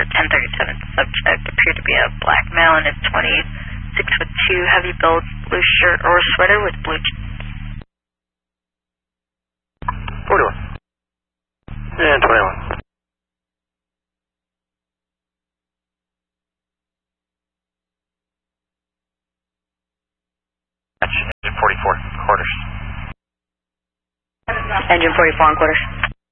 1037. Subject appeared to be a black male in his 20s, 6'2", heavy build, blue shirt or sweater with blue jeans. 41. And 21. Engine 44, quarters. Engine 44 on quarters.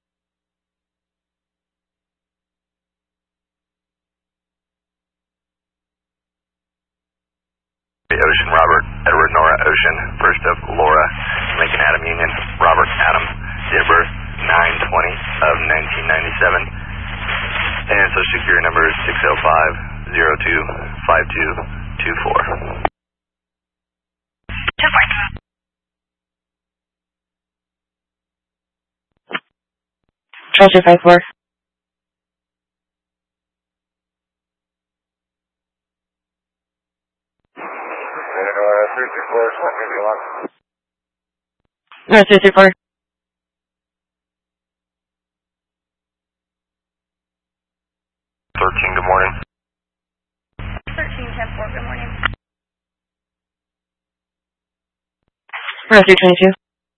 Ocean, Robert, Edward, Nora, Ocean, first of Laura, Lincoln, Adam, Union, Robert, Adam, date of birth, 9/20 of 1997, and social security number is 605-02-5224. 254. No, 234. 13, good morning. 1310-4, good morning. No, 322.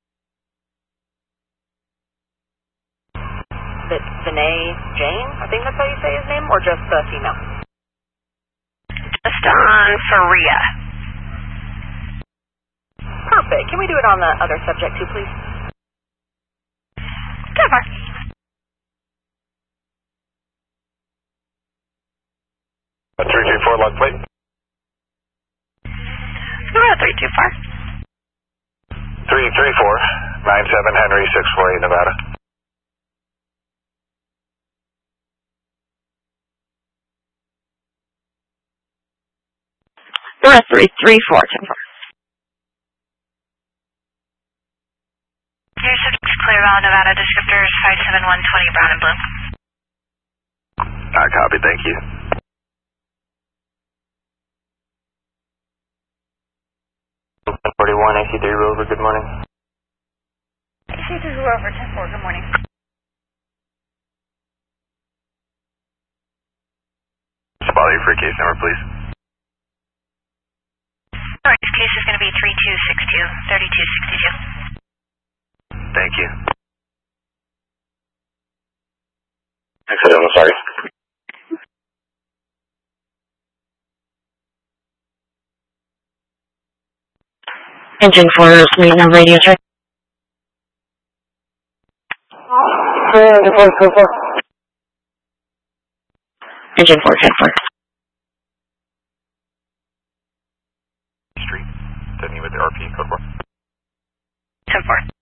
Vinay Jane, I think that's how you say his name, or just female? Just on Faria. Perfect. Can we do it on the other subject too, please? 334, log plate. 324. 334, 97 Henry, 648, Nevada. You're at 334, 10-4. Your subject's clear out, Nevada. Descriptors 57120, brown and blue. I copy, thank you. AC-41, AC-3 Rover, good morning. AC-3 Rover, 10-4, good morning. Spot your free case number, please. Sorry, this case is going to be 3262, 3262. Thank you. Excellent, I'm sorry. Engine 4, meeting on radio check. Engine 4, 10-4. Street, sending you with the RP code 4. 10-4.